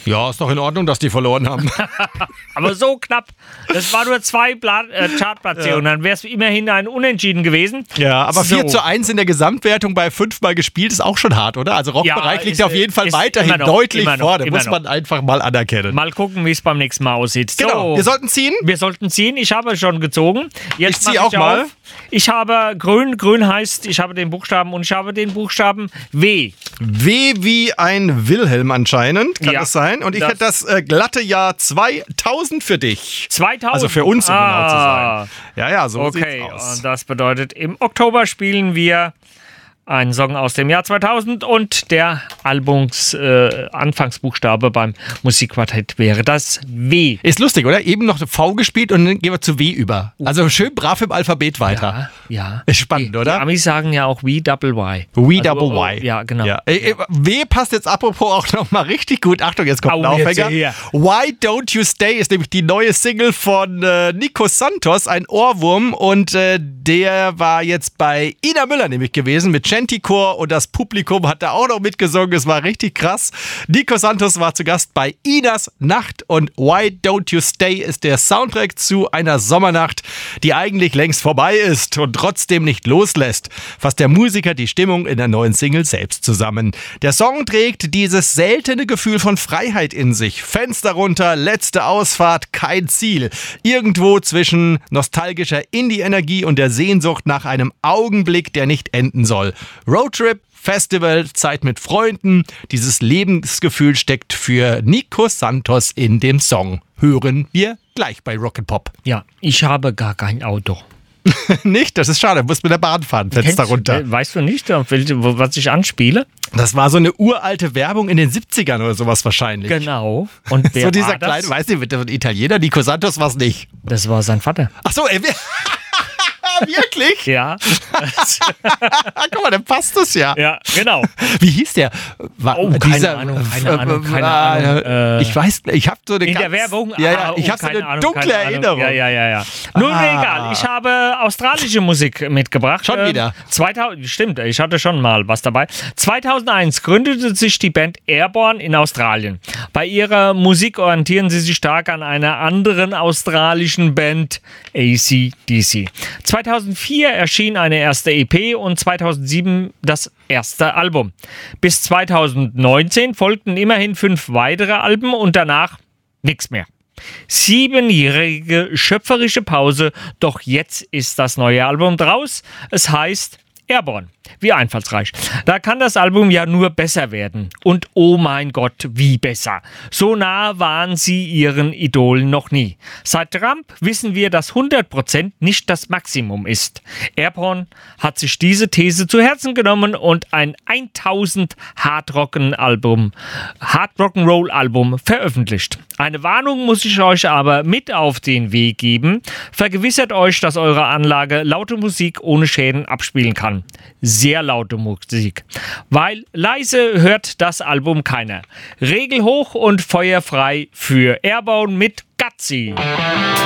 Ja, ist doch in Ordnung, dass die verloren haben. Aber so knapp. Das war nur 2 Chartplatzierungen. Dann wäre es immerhin ein Unentschieden gewesen. Ja, aber 4:1 in der Gesamtwertung bei 5-mal gespielt ist auch schon hart, oder? Also Rockbereich liegt auf jeden Fall weiterhin deutlich vorne. Muss man einfach mal anerkennen. Mal gucken, wie es beim nächsten Mal aussieht. Genau, wir sollten ziehen. Wir sollten ziehen. Ich habe schon gezogen. Jetzt ich ziehe auch mal. Ich habe grün. Grün heißt, ich habe den Buchstaben und ich habe den Buchstaben W. W wie ein Wilhelm anscheinend, kann das sein? Und ich hätte das glatte Jahr 2000 für dich. 2000? Also für uns, um genau zu sein. Ja, so sieht's aus. Und das bedeutet, im Oktober spielen wir einen Song aus dem Jahr 2000 und der Anfangsbuchstabe beim Musikquartett wäre das W. Ist lustig, oder? Eben noch V gespielt und dann gehen wir zu W über. Also schön brav im Alphabet weiter. Ja. Ist spannend, oder? Die Amis sagen ja auch W-double-Y. W-double-Y. Ja, genau. Ja. W passt jetzt apropos auch nochmal richtig gut. Achtung, jetzt kommt ein Aufhänger. Why Don't You Stay ist nämlich die neue Single von Nico Santos, ein Ohrwurm. Und der war jetzt bei Ina Müller nämlich gewesen mit Chanticore und das Publikum hat da auch noch mitgesungen. Es war richtig krass. Nico Santos war zu Gast bei Inas Nacht und Why Don't You Stay ist der Soundtrack zu einer Sommernacht, die eigentlich längst vorbei ist und trotzdem nicht loslässt. Fasst der Musiker die Stimmung in der neuen Single selbst zusammen. Der Song trägt dieses seltene Gefühl von Freiheit in sich. Fenster runter, letzte Ausfahrt, kein Ziel. Irgendwo zwischen nostalgischer Indie-Energie und der Sehnsucht nach einem Augenblick, der nicht enden soll. Roadtrip, Festival, Zeit mit Freunden. Dieses Lebensgefühl steckt für Nico Santos in dem Song. Hören wir gleich bei Rock'n'Pop. Ja, ich habe gar kein Auto. Nicht? Das ist schade. Du musst mit der Bahn fahren, Fenster runter. Weißt du nicht, was ich anspiele? Das war so eine uralte Werbung in den 70ern oder sowas wahrscheinlich. Genau. Und wer so dieser war das? kleine, weiß nicht, der Italiener, Nico Santos war es nicht. Das war sein Vater. Ach so, wirklich? Ja. Guck mal, dann passt das ja. Ja, genau. Wie hieß der? Keine Ahnung. Ich weiß, ich habe so eine in der Werbung? Ja, ich habe so eine dunkle Erinnerung. Ja. Nun, egal. Ich habe australische Musik mitgebracht. Schon wieder? 2000, stimmt, ich hatte schon mal was dabei. 2001 gründete sich die Band Airborne in Australien. Bei ihrer Musik orientieren sie sich stark an einer anderen australischen Band, AC/DC. 2004 erschien eine erste EP und 2007 das erste Album. Bis 2019 folgten immerhin 5 weitere Alben und danach nichts mehr. 7-jährige schöpferische Pause, doch jetzt ist das neue Album draus. Es heißt Airborne. Wie einfallsreich. Da kann das Album ja nur besser werden. Und oh mein Gott, wie besser. So nah waren sie ihren Idolen noch nie. Seit Trump wissen wir, dass 100% nicht das Maximum ist. Airborne hat sich diese These zu Herzen genommen und ein 1000 Hard-Rock'n'Roll-Album veröffentlicht. Eine Warnung muss ich euch aber mit auf den Weg geben. Vergewissert euch, dass eure Anlage laute Musik ohne Schäden abspielen kann. Sehr laute Musik. Weil leise hört das Album keiner. Regel hoch und feuerfrei für Airborne mit Gutsy.